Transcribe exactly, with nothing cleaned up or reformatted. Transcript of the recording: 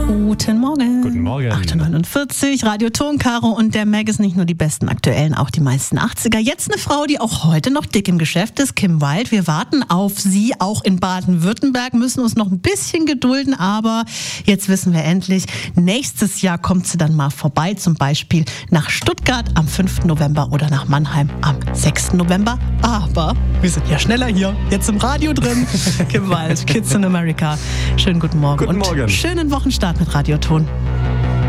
Guten Morgen. Guten Morgen. acht Uhr neunundvierzig, Radio Ton, Caro und der Mag ist nicht nur die besten aktuellen, auch die meisten achtziger. Jetzt eine Frau, die auch heute noch dick im Geschäft ist, Kim Wilde. Wir warten auf sie, auch in Baden-Württemberg, müssen uns noch ein bisschen gedulden, aber jetzt wissen wir endlich, nächstes Jahr kommt sie dann mal vorbei, zum Beispiel nach Stuttgart am fünften November oder nach Mannheim am sechsten November. Aber wir sind ja schneller hier, jetzt im Radio drin. Kim Wilde, Kids in America. Schönen guten Morgen Guten und Morgen. schönen Wochenstart mit Radio Ton.